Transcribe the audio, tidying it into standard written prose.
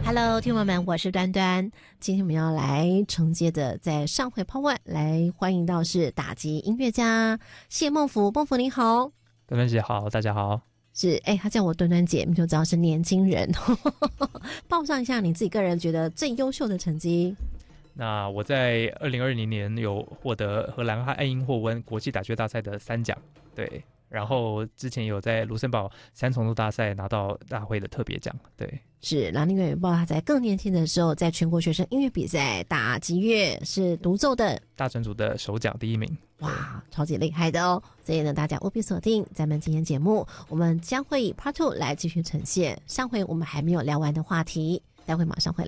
Hello， 听众们，我是端端。今天我们要来承接的，在上回Part 1来欢迎到是打击音乐家谢孟甫。孟甫你好。 端端姐好，大家好。 是，他叫我端端姐，你就知道是年轻人。报上一下你自己个人觉得最优秀的成绩。 那我在2020年有获得荷兰爱因霍温国际打击大赛的3奖，对。然后之前有在卢森堡3重奏大赛拿到大会的特别奖，对。 是，然后那个报他在更年轻的时候，在全国学生音乐比赛打击乐是独奏的大整组的首奖第1名， 哇，超级厉害的哦！所以呢，大家务必锁定咱们今天节目，我们将会以 Part 2来继续呈现上回我们还没有聊完的话题，待会马上回来。